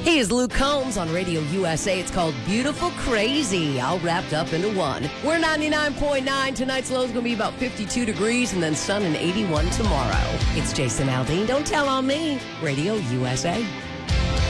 He is Luke Combs on Radio USA. It's called Beautiful Crazy, all wrapped up into one. We're 99.9. Tonight's low is going to be about 52 degrees and then sun and 81 tomorrow. It's Jason Aldean. Don't tell on me. Radio USA.